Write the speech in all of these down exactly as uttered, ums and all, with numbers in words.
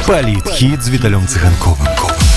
Политхит с Виталием Цыганковым.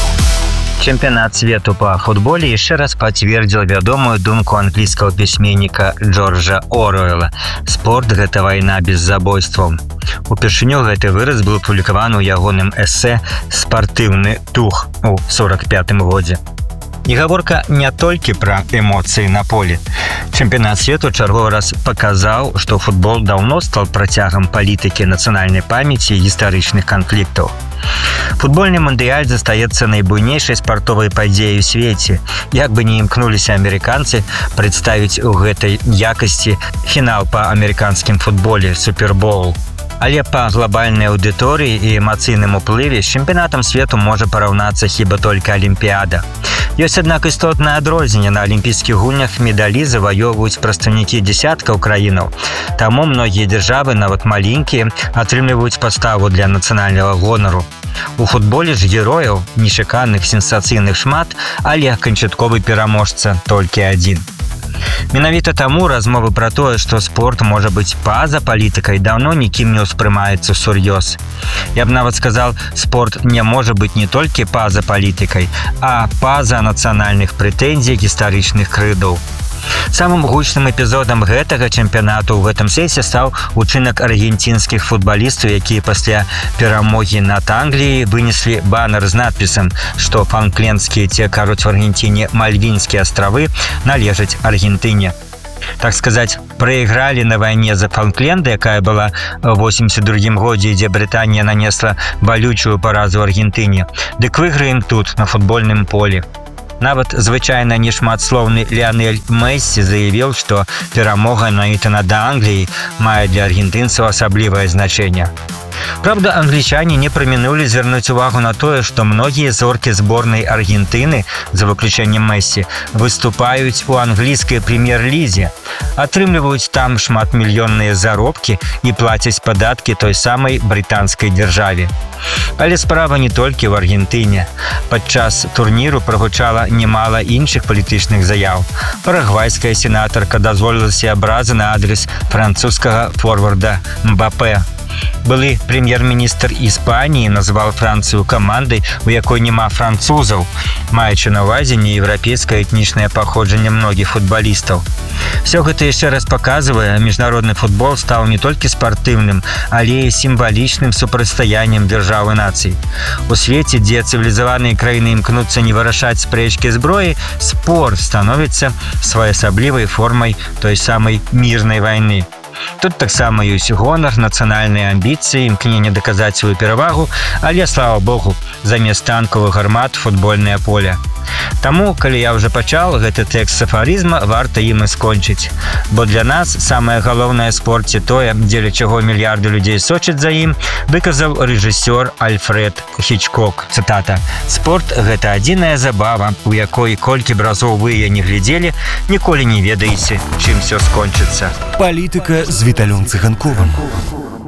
Чемпионат свету по футболе еще раз подтвердил вядомую думку английского письменника Джорджа Оруэлла. Спорт – гэта война без забойстваў. Упершыню гэты выраз быў апублікаваны ў ягоным эсэ «Спартыўны дух» у сорок пятым годзе. І гаворка не толькі пра эмоцыі на поле. Чэмпіянат свету чарговы раз паказаў, што футбол даўно стал працягам палітыкі нацыянальнай памяці і гістарычных канфліктаў. Футбольны мундыяль застаецца найбуйнейшай спартовай падзеяй у свеце. Як бы не імкнуліся амерыканцы прадставіць у гэтай якасці фінал па амерыканскім футболе «Супербоул». Але па глобальнай аўдыторыі і эмацыйным уплыве з чэмпіянатам свету можа параўнацца хіба толькі Алімпіяда. Ёсць, аднак, істотнае адрозненне. На алімпійскіх гульнях медалі заваёўваюць прадстаўнікі дзясяткаў краінаў. Таму многія дзяржавы, нават маленькія, атрымліваюць паставу для нацыянальнага гонару. У футболе ж герояў, нечаканых, сенсацыйных шмат, але канчатковы пераможца толькі адзін. Менавіта таму размовы пра тое, што спорт можа быць па-за палітыкай, даўно нікім не ўспрымаецца сур'ёз. Я б нават сказал, спорт не можа быць не толькі па-за палітыкай, а па-за нацыянальных прэтэнзій гістарычных крыдаў. Самым гучным эпізодам гэтага чэмпіянату ў гэтым сэнсе стаў учынак аргенцінскіх футбалістаў, якія пасля перамогі над Англіяй вынеслі банер з надпісам, што фалклендскія, ці кажуць в Аргентине Мальвінскія астравы, належаць Аргентыне. Так сказать, проиграли на войне за Фолкленды, якая была в восемьдесят другім годзе, дзе Брытанія нанесла балючую паразу Аргентыне. Дык выйграем тут, на футбольным поле. Нават звычайна нешматслоўны Ліанель Мессі заявіў, што перамога навіта над Англіяй мае для аргентынцаў асаблівае значэнне. Правда, англічане не прамінулі звярнуць увагу на тое, што многія зоркі зборнай Аргентыны, за выключэннем Мессі, выступаюць у англійскай прэм'ер-лізе, атрымліваюць там шматмільённыя заробкі і плацяць падаткі той самай брытанскай дзяржаве. Але справа не толькі ў Аргентыне. Падчас турніру прагучала немала іншых палітычных заяў. Парагвайская сенатарка дазволіла сабе абразы на адрес французскага форварда Мбапе. Былы прэм'ер-міністр Іспаніі назваў Францыю камандай, у якой няма французаў, маючы на ўвазе нееўрапейскае этнічнае паходжанне многіх футбалістаў. Все гэта яшчэ раз паказвае, міжнародны футбол стаў не толькі спартыўным, але і сімвалічным супрацьстаяннем дзяржаў і нацый. У свеце, дзе цывілізаваныя краіны імкнуцца не вырашаць спрэчкі зброі, спорт становіцца своеасаблівай формай той самай мірнай вайны. Тут таксама ёсць гонар, нацыянальныя амбіцыі, імкненне даказаць сваю перавагу, але, слава Богу, замест танкавых гармат футбольнае поле. Таму, калі я ўжо пачаў гэты тэкст афарызма, варта ім і скончыць. Бо для нас самае галоўнае ў спорце тое, дзеля чаго мільярды людзей сочаць за ім, выказаў рэжысёр Альфред Хічкок. Цытата: «Спорт – гэта адзіная забава, у якой колькі б разоў вы яе не глядзелі, ніколі не ведаеце, чым всё скончыцца». Политика с Виталием Цыганковым.